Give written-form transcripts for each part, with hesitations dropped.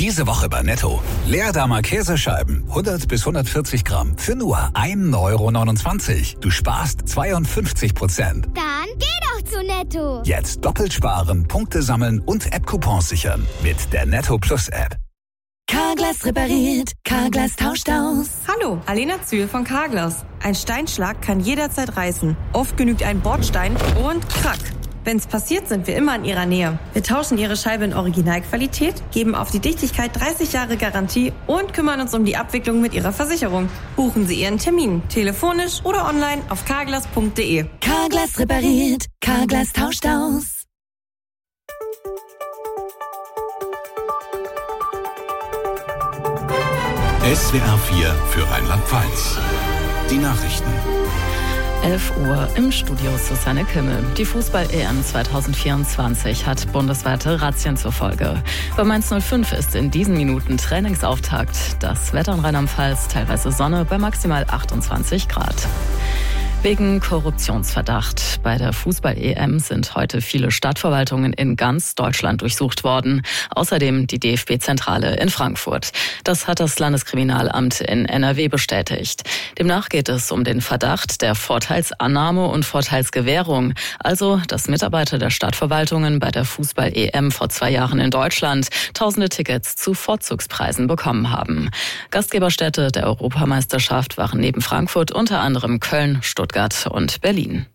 Diese Woche bei Netto. Leerdamer Käsescheiben, 100 bis 140 Gramm, für nur 1,29 €. Du sparst 52%. Dann geh doch zu Netto. Jetzt doppelt sparen, Punkte sammeln und App-Coupons sichern. Mit der Netto Plus App. Carglass repariert, Carglass tauscht aus. Hallo, Alena Zühl von Carglass. Ein Steinschlag kann jederzeit reißen. Oft genügt ein Bordstein und krack. Wenn's passiert, sind wir immer in Ihrer Nähe. Wir tauschen Ihre Scheibe in Originalqualität, geben auf die Dichtigkeit 30 Jahre Garantie und kümmern uns um die Abwicklung mit Ihrer Versicherung. Buchen Sie Ihren Termin, telefonisch oder online auf carglass.de. Carglass repariert, Carglass tauscht aus. SWR 4 für Rheinland-Pfalz. Die Nachrichten. 11 Uhr im Studio Susanne Kimmel. Die Fußball-EM 2024 hat bundesweite Razzien zur Folge. Bei Mainz 05 ist in diesen Minuten Trainingsauftakt. Das Wetter in Rheinland-Pfalz, teilweise Sonne bei maximal 28 Grad. Wegen Korruptionsverdacht bei der Fußball-EM sind heute viele Stadtverwaltungen in ganz Deutschland durchsucht worden. Außerdem die DFB-Zentrale in Frankfurt. Das hat das Landeskriminalamt in NRW bestätigt. Demnach geht es um den Verdacht der Vorteilsannahme und Vorteilsgewährung. Also, dass Mitarbeiter der Stadtverwaltungen bei der Fußball-EM vor 2 Jahren in Deutschland tausende Tickets zu Vorzugspreisen bekommen haben. Gastgeberstädte der Europameisterschaft waren neben Frankfurt unter anderem Köln, Stuttgart und Berlin.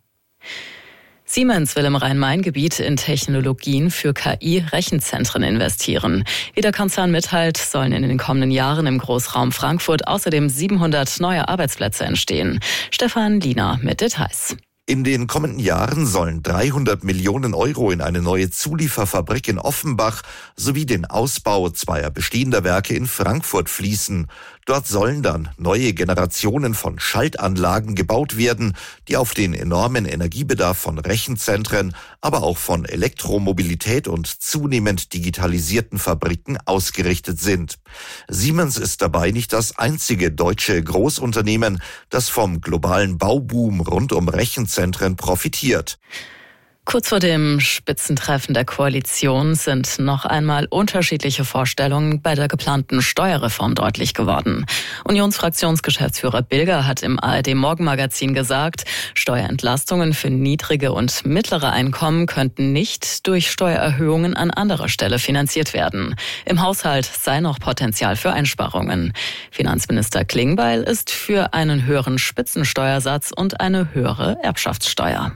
Siemens will im Rhein-Main-Gebiet in Technologien für KI-Rechenzentren investieren. Wie der Konzern mitteilt, sollen in den kommenden Jahren im Großraum Frankfurt außerdem 700 neue Arbeitsplätze entstehen. Stefan Liener mit Details. In den kommenden Jahren sollen 300 Millionen € in eine neue Zulieferfabrik in Offenbach sowie den Ausbau 2 bestehender Werke in Frankfurt fließen. Dort sollen dann neue Generationen von Schaltanlagen gebaut werden, die auf den enormen Energiebedarf von Rechenzentren, aber auch von Elektromobilität und zunehmend digitalisierten Fabriken ausgerichtet sind. Siemens ist dabei nicht das einzige deutsche Großunternehmen, das vom globalen Bauboom rund um Rechenzentren profitiert. Kurz vor dem Spitzentreffen der Koalition sind noch einmal unterschiedliche Vorstellungen bei der geplanten Steuerreform deutlich geworden. Unionsfraktionsgeschäftsführer Bilger hat im ARD-Morgenmagazin gesagt, Steuerentlastungen für niedrige und mittlere Einkommen könnten nicht durch Steuererhöhungen an anderer Stelle finanziert werden. Im Haushalt sei noch Potenzial für Einsparungen. Finanzminister Klingbeil ist für einen höheren Spitzensteuersatz und eine höhere Erbschaftssteuer.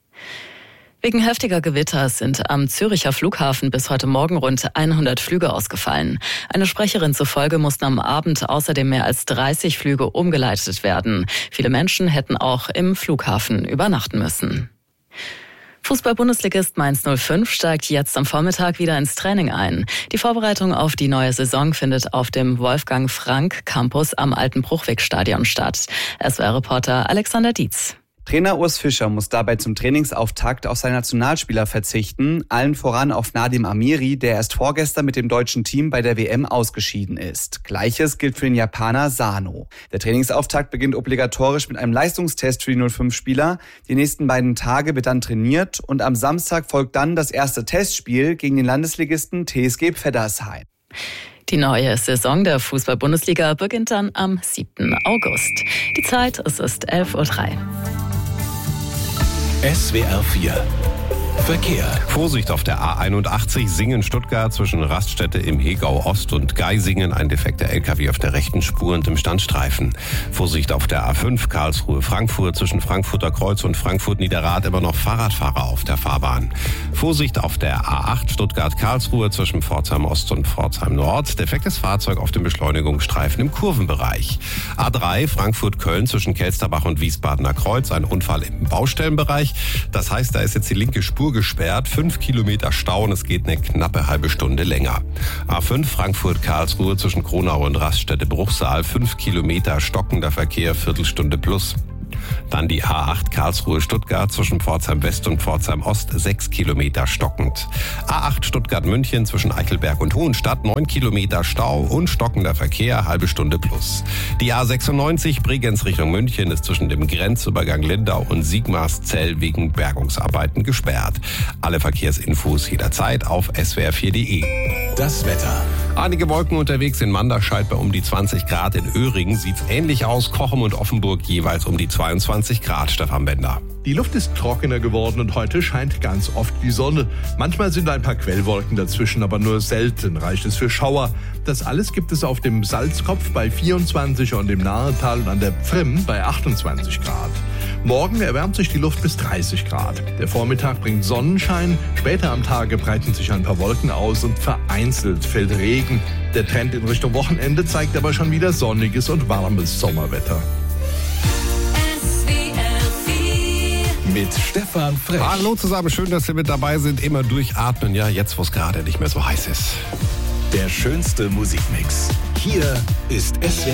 Wegen heftiger Gewitter sind am Züricher Flughafen bis heute Morgen rund 100 Flüge ausgefallen. Eine Sprecherin zufolge mussten am Abend außerdem mehr als 30 Flüge umgeleitet werden. Viele Menschen hätten auch im Flughafen übernachten müssen. Fußball-Bundesligist Mainz 05 steigt jetzt am Vormittag wieder ins Training ein. Die Vorbereitung auf die neue Saison findet auf dem Wolfgang Frank Campus am Alten Bruchwegstadion statt. SWR-Reporter Alexander Dietz. Trainer Urs Fischer muss dabei zum Trainingsauftakt auf seine Nationalspieler verzichten, allen voran auf Nadim Amiri, der erst vorgestern mit dem deutschen Team bei der WM ausgeschieden ist. Gleiches gilt für den Japaner Sano. Der Trainingsauftakt beginnt obligatorisch mit einem Leistungstest für die 05-Spieler. Die nächsten beiden Tage wird dann trainiert und am Samstag folgt dann das erste Testspiel gegen den Landesligisten TSG Pfeddersheim. Die neue Saison der Fußball-Bundesliga beginnt dann am 7. August. Die Zeit, es ist 11:03 Uhr. SWR 4 Verkehr. Vorsicht auf der A81 Singen-Stuttgart zwischen Raststätte im Hegau Ost und Geisingen. Ein defekter LKW auf der rechten Spur und im Standstreifen. Vorsicht auf der A5 Karlsruhe-Frankfurt zwischen Frankfurter Kreuz und Frankfurt-Niederrad. Immer noch Fahrradfahrer auf der Fahrbahn. Vorsicht auf der A8 Stuttgart-Karlsruhe zwischen Pforzheim Ost und Pforzheim Nord. Defektes Fahrzeug auf dem Beschleunigungsstreifen im Kurvenbereich. A3 Frankfurt-Köln zwischen Kelsterbach und Wiesbadener Kreuz. Ein Unfall im Baustellenbereich. Das heißt, da ist jetzt die linke Spur gesperrt, 5 Kilometer Stau und es geht eine knappe halbe Stunde länger. A5 Frankfurt-Karlsruhe zwischen Kronau und Raststätte-Bruchsal, 5 Kilometer stockender Verkehr, Viertelstunde plus. Dann die A8 Karlsruhe-Stuttgart zwischen Pforzheim West und Pforzheim Ost, 6 Kilometer stockend. A8 Stuttgart-München zwischen Eichelberg und Hohenstadt, 9 Kilometer Stau und stockender Verkehr, halbe Stunde plus. Die A96 Bregenz Richtung München ist zwischen dem Grenzübergang Lindau und Sigmarszell wegen Bergungsarbeiten gesperrt. Alle Verkehrsinfos jederzeit auf swr4.de. Das Wetter. Einige Wolken unterwegs, in Manderscheid bei um die 20 Grad. In Öhringen sieht's ähnlich aus. Cochem und Offenburg jeweils um die 22 Grad. Stefan Bender. Die Luft ist trockener geworden und heute scheint ganz oft die Sonne. Manchmal sind ein paar Quellwolken dazwischen, aber nur selten reicht es für Schauer. Das alles gibt es auf dem Salzkopf bei 24 und im Nahetal und an der Pfrimm bei 28 Grad. Morgen erwärmt sich die Luft bis 30 Grad. Der Vormittag bringt Sonnenschein, später am Tage breiten sich ein paar Wolken aus und vereinzelt fällt Regen. Der Trend in Richtung Wochenende zeigt aber schon wieder sonniges und warmes Sommerwetter. Mit Stefan Frech. Hallo zusammen, schön, dass Sie mit dabei sind. Immer durchatmen, ja, jetzt wo es gerade nicht mehr so heiß ist. Der schönste Musikmix. Hier ist SWR.